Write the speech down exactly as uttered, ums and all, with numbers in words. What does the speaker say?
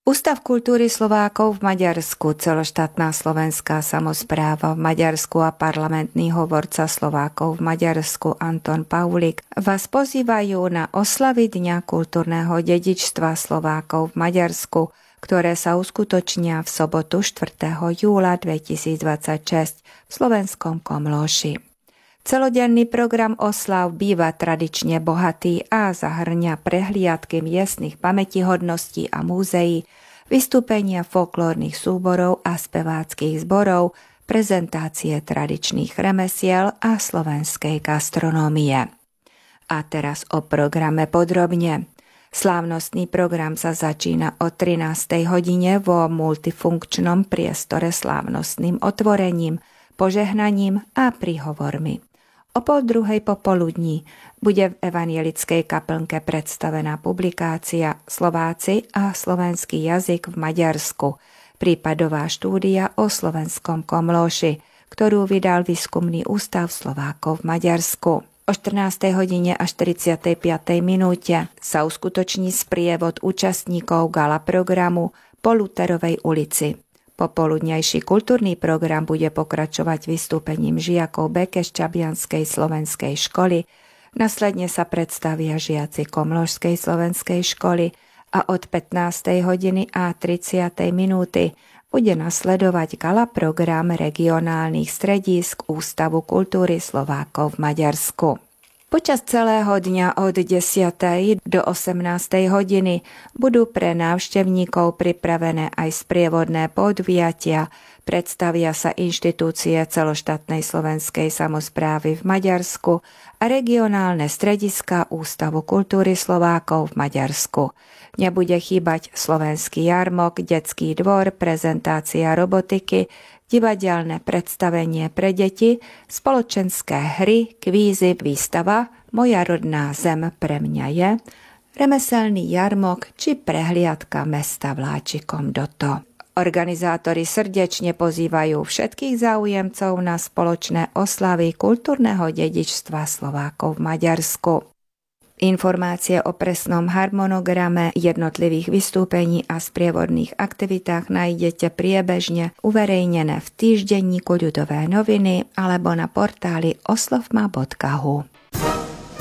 Ústav kultúry Slovákov v Maďarsku, celoštátna slovenská samospráva v Maďarsku a parlamentný hovorca Slovákov v Maďarsku Anton Paulik vás pozývajú na oslavy Dňa kultúrneho dedičstva Slovákov v Maďarsku, ktoré sa uskutočnia v sobotu štvrtého júla dvetisícdvadsaťšesť v slovenskom Komlóši. Celodenný program oslav býva tradične bohatý a zahrňa prehliadky miestnych pamätihodností a múzeí, vystúpenia folklórnych súborov a speváckych zborov, prezentácie tradičných remesiel a slovenskej gastronómie. A teraz o programe podrobne. Slávnostný program sa začína o trinástej hodine vo multifunkčnom priestore slávnostným otvorením, požehnaním a príhovormi. O pol druhej popoludní bude v evanielickej kaplnke predstavená publikácia Slováci a slovenský jazyk v Maďarsku, prípadová štúdia o slovenskom Komlóši, ktorú vydal Výskumný ústav Slovákov v Maďarsku. O štrnástej hodine a štyridsiatej piatej minúte sa uskutoční sprievod účastníkov gala programu po Luterovej ulici. Popoludňajší kultúrny program bude pokračovať vystúpením žiakov Bekešťabianskej slovenskej školy, nasledne sa predstavia žiaci Komlóšskej slovenskej školy a od pätnástej hodiny a tridsiatej minúty bude nasledovať gala program regionálnych stredísk Ústavu kultúry Slovákov v Maďarsku. Počas celého dňa od desiatej do osemnástej hodiny budú pre návštevníkov pripravené aj sprievodné podujatia, predstavia sa inštitúcie celoštátnej slovenskej samosprávy v Maďarsku a regionálne strediská Ústavu kultúry Slovákov v Maďarsku. Nebude chýbať slovenský jarmok, detský dvor, prezentácia robotiky, divadelné predstavenie pre deti, spoločenské hry, kvízy, výstava Moja rodná zem pre mňa je, remeselný jarmok či prehliadka mesta vláčikom Doto. Organizátori srdečne pozývajú všetkých záujemcov na spoločné oslavy kultúrneho dedičstva Slovákov v Maďarsku. Informácie o presnom harmonograme jednotlivých vystúpení a sprievodných aktivitách nájdete priebežne uverejnené v týždenníku Ľudové noviny alebo na portáli oslovma bodka hu.